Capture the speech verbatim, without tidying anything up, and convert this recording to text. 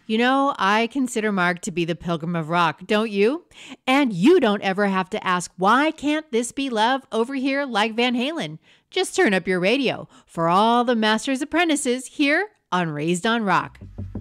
You know, I consider Mark to be the Pilgrim of Rock, don't you? And you don't ever have to ask, why can't this be love over here like Van Halen? Just turn up your radio for all the Master's Apprentices here on Raised on Rock.